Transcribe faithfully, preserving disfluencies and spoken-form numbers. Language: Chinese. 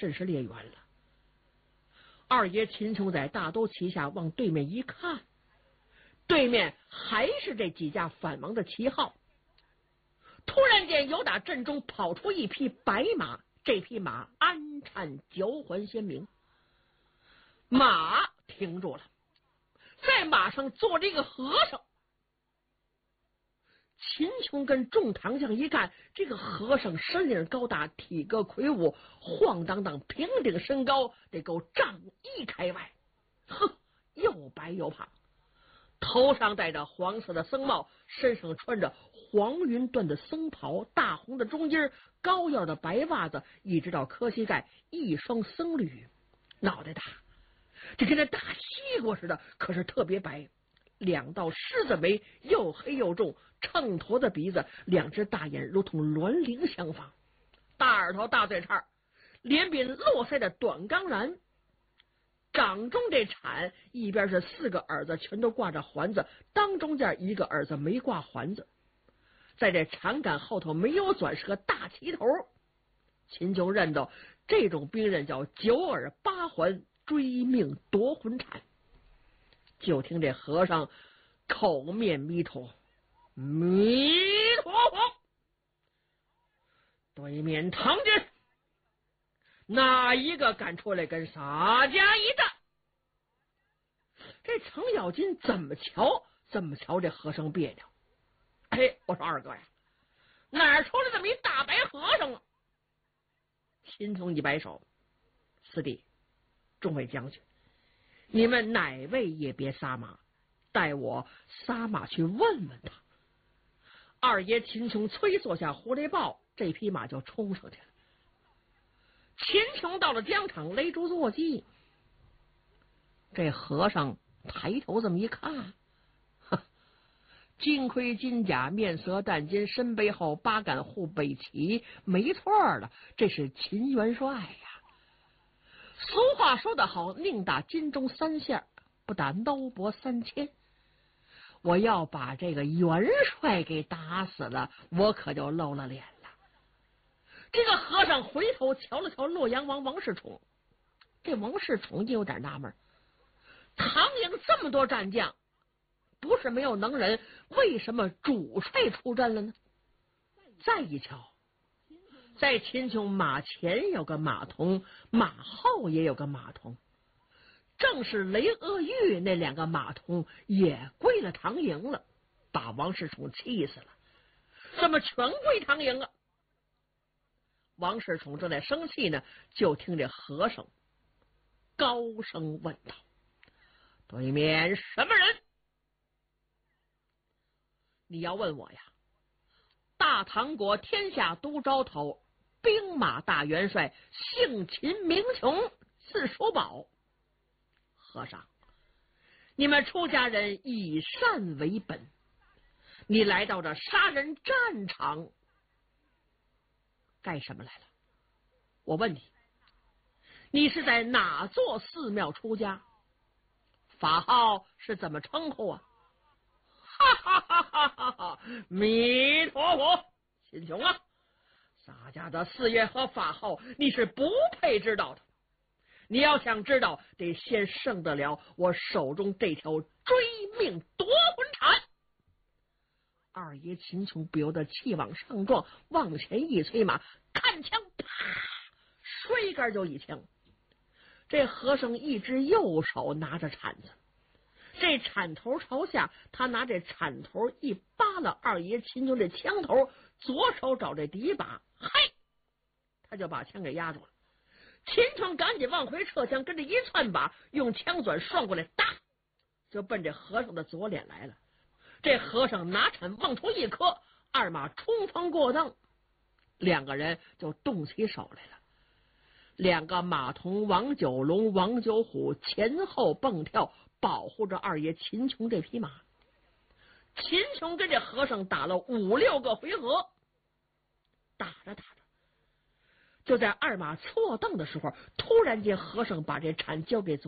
真是列远了。二爷秦琼在大都旗下往对面一看，对面还是这几架反王的旗号。突然间，由打阵中跑出一匹白马，这匹马鞍颤交环鲜明，马停住了，在马上坐着一个和尚。秦琼跟众堂将一看，这个和尚身领高大，体格魁梧，晃荡荡，平顶身高得够丈一开外，哼，又白又胖，头上戴着黄色的僧帽，身上穿着黄云缎的僧袍，大红的中襟，高腰的白袜子一直到磕膝盖，一双僧履，脑袋大，这跟那大西瓜似的，可是特别白，两道狮子眉，又黑又重，秤砣的鼻子，两只大眼如同鸾铃相仿，大耳朵大嘴叉，脸比络腮的短钢髯，掌中这铲一边是四个耳子全都挂着环子，当中间一个耳子没挂环子，在这铲杆后头没有钻，是个大旗头。秦琼认到这种兵刃叫九耳八环追命夺魂铲。就听这和尚口面弥陀，弥陀佛，对面唐军哪一个敢出来跟洒家一战？这程咬金怎么瞧怎么瞧这和尚别扭。哎，我说二哥呀，哪儿出来这么一大白和尚啊？秦琼一摆手，四弟，众位将军，你们哪位也别撒马，带我撒马去问问他。二爷秦琼催坐下狐狸豹，这匹马就冲上去了。秦琼到了疆场，勒住坐骑。这和尚抬头这么一看，金盔金甲，面色淡金，身背后八杆护背旗，没错了，这是秦元帅呀。俗话说得好，宁打金钟三下，不打刀帛三千。我要把这个元帅给打死了，我可就露了脸了。这个和尚回头瞧了瞧洛阳王王世充，这王世充就有点纳闷，唐营这么多战将，不是没有能人，为什么主帅出阵了呢？再一瞧，在秦琼马前有个马童，马后也有个马童，正是雷阿玉那两个马童也归了唐营了，把王世充气死了。怎么全归唐营啊？王世充正在生气呢，就听这和尚高声问道：“对面什么人？”你要问我呀，大唐国天下都招头，兵马大元帅，姓秦名琼，字叔宝。和尚，你们出家人以善为本，你来到这杀人战场干什么来了？我问你，你是在哪座寺庙出家？法号是怎么称呼啊？哈哈哈哈哈哈！弥陀佛，秦琼啊，洒家的寺院和法号你是不配知道的。你要想知道，得先胜得了我手中这条追命夺魂铲。二爷秦琼不由得气往上撞，往前一催马，看枪，啪，摔杆就一枪。这和尚一只右手拿着铲子，这铲头朝下，他拿这铲头一扒拉二爷秦琼这枪头，左手找这敌把，嘿，他就把枪给压住了。秦琼赶紧往回撤枪，跟着一窜把，用枪转涮过来，哒，就奔这和尚的左脸来了。这和尚拿铲往出一磕，二马冲锋过蹬，两个人就动起手来了。两个马童王九龙、王九虎前后蹦跳，保护着二爷秦琼这匹马。秦琼跟这和尚打了五六个回合，打着打着，就在二马错蹬的时候，突然间和尚把这铲交给左